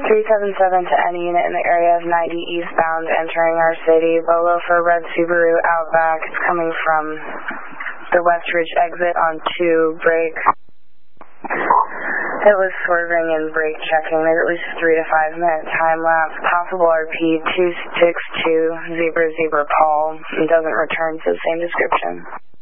377 to any unit in the area of 90 eastbound entering our city. Bolo for red Subaru Outback. It's coming from the Westridge exit on 2 brake. It was swerving and brake checking. There's at least 3 to 5 minute time lapse. Possible RP 262 Zebra Paul. It doesn't return to the same description.